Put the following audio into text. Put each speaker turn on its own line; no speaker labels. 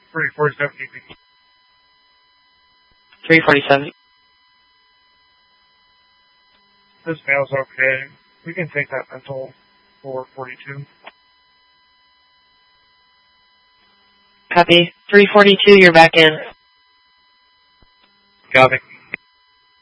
347 DP.
347.
This mail's okay. We can take that until 442.
Copy. 342, you're back in.
Got it.